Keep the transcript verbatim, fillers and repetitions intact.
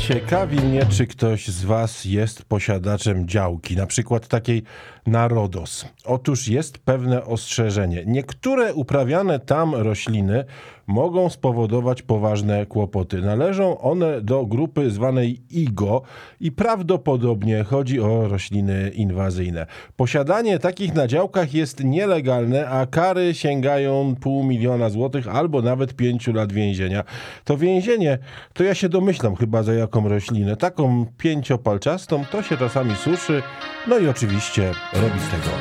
Ciekawi mnie, czy ktoś z was jest posiadaczem działki, na przykład takiej na Rodos. Otóż jest pewne ostrzeżenie. Niektóre uprawiane tam rośliny mogą spowodować poważne kłopoty. Należą one do grupy zwanej I G O i prawdopodobnie chodzi o rośliny inwazyjne. Posiadanie takich na działkach jest nielegalne, a kary sięgają pół miliona złotych albo nawet pięciu lat więzienia. To więzienie, to ja się domyślam chyba za jaką roślinę. Taką pięciopalczastą to się czasami suszy, no i oczywiście robi z tego